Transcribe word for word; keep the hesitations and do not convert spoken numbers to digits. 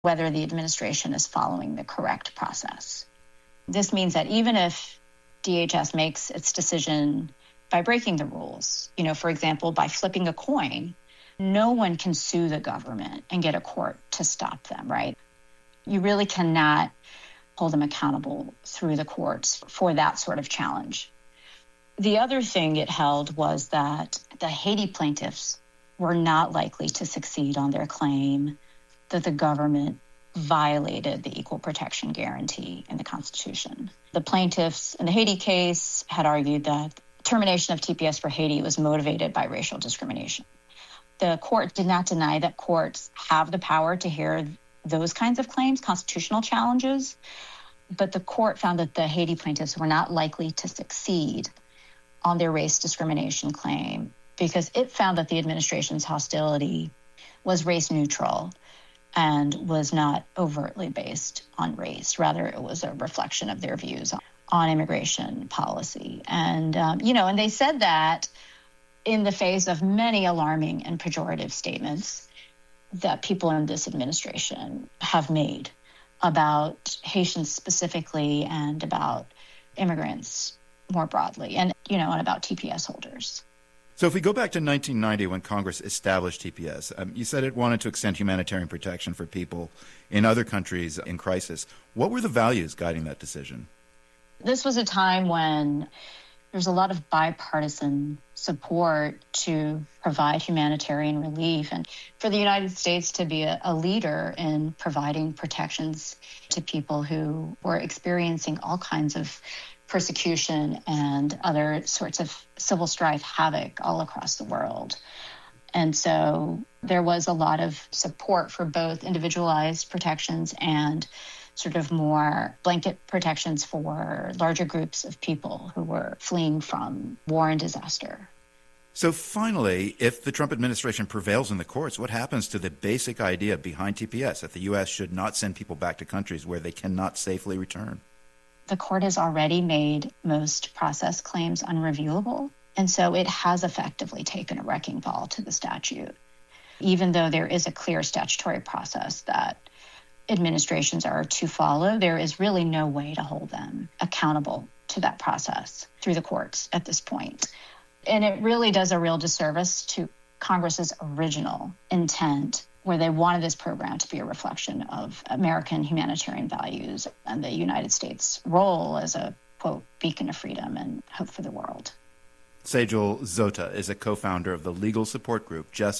whether the administration is following the correct process. This means that even if D H S makes its decision by breaking the rules, you know, for example, by flipping a coin, no one can sue the government and get a court to stop them, right? You really cannot hold them accountable through the courts for that sort of challenge. The other thing it held was that the Haiti plaintiffs were not likely to succeed on their claim that the government violated the equal protection guarantee in the Constitution. The plaintiffs in the Haiti case had argued that termination of T P S for Haiti was motivated by racial discrimination. The court did not deny that courts have the power to hear those kinds of claims, constitutional challenges, but the court found that the Haiti plaintiffs were not likely to succeed on their race discrimination claim because it found that the administration's hostility was race neutral and was not overtly based on race. Rather, it was a reflection of their views on immigration policy. And, um, you know, and they said that in the face of many alarming and pejorative statements that people in this administration have made about Haitians specifically and about immigrants more broadly, and, you know, and about T P S holders. So if we go back to nineteen ninety when Congress established T P S, um, you said it wanted to extend humanitarian protection for people in other countries in crisis. What were the values guiding that decision? This was a time when there's a lot of bipartisan support to provide humanitarian relief and for the United States to be a, a leader in providing protections to people who were experiencing all kinds of persecution and other sorts of civil strife havoc all across the world. And so there was a lot of support for both individualized protections and sort of more blanket protections for larger groups of people who were fleeing from war and disaster. So finally, if the Trump administration prevails in the courts, what happens to the basic idea behind T P S, that the U S should not send people back to countries where they cannot safely return? The court has already made most process claims unreviewable, and so it has effectively taken a wrecking ball to the statute. Even though there is a clear statutory process that administrations are to follow, there is really no way to hold them accountable to that process through the courts at this point. And it really does a real disservice to Congress's original intent, where they wanted this program to be a reflection of American humanitarian values and the United States' role as a, quote, beacon of freedom and hope for the world. Sejal Zota is a co-founder of the legal support group Just